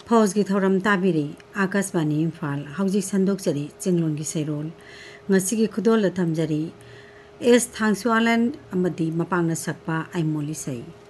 फौज की थौरम ताबिरी आकाशवाणी इम्फाल हौजिक संदोकजरी चिंगलोन की सैरोल ngasi की खुदोल थमजरी एस थांगसुआलन अमदी मपांगना सकपा आइमोली सई।